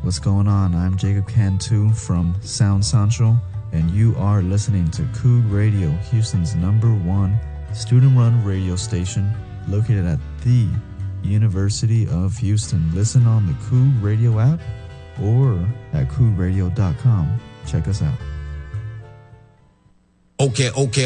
What's going on? I'm Jacob Cantu from Sound Central, and you are listening to Coog Radio, Houston's #1 student-run radio station located at the University of Houston. Listen on the Coog Radio app or at coogradio.com. Check us out. Okay.